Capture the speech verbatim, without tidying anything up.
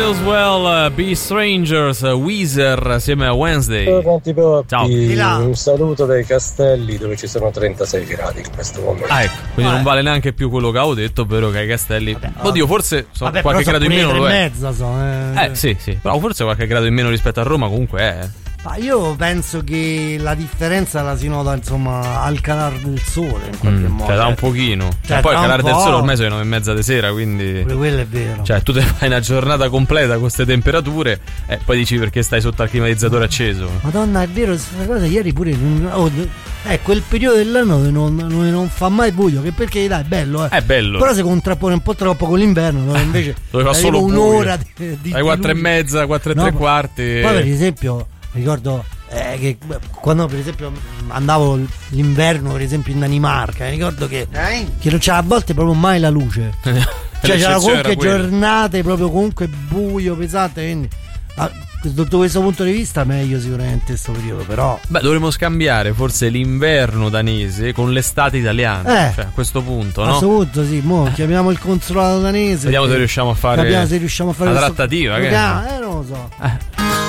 Well, Be Strangers, Weezer assieme a Wednesday. Ciao. Un saluto dai Castelli dove ci sono trentasei gradi in questo momento. Ah, ecco, quindi ah, non vale neanche più quello che avevo detto, ovvero che ai Castelli. Vabbè, oddio, forse so, vabbè, qualche grado in meno lo è. Mezza, so, eh. eh sì, sì, però forse qualche grado in meno rispetto a Roma comunque è. Ma io penso che la differenza la si nota insomma al calare del sole in qualche mm, modo. Cioè da un pochino. Cioè, poi il calare del sole ormai sono le nove e mezza di sera, quindi. Pure quello è vero. Cioè tu te fai una giornata completa con queste temperature e poi dici perché stai sotto al climatizzatore acceso. Madonna, è vero, questa cosa ieri pure. Oh, è quel periodo dell'anno che non, non, non fa mai buio, che perché dai, è bello, eh. È bello. Però si contrappone un po' troppo con l'inverno, dove invece dove fa solo un'ora di, di alle quattro e mezza, quattro e no, tre quarti. Poi per esempio ricordo eh, che quando per esempio andavo l'inverno per esempio in Danimarca, mi ricordo che, eh? che non c'era a volte proprio mai la luce. Cioè c'era comunque giornate proprio comunque buio, pesante, quindi ah, sotto questo punto di vista meglio sicuramente questo periodo, però beh dovremmo scambiare forse l'inverno danese con l'estate italiana, eh, cioè a questo punto, no? A questo punto sì, mo chiamiamo il consolato danese, vediamo se riusciamo a fare capiamo se riusciamo a fare la trattativa, che eh non lo so. eh.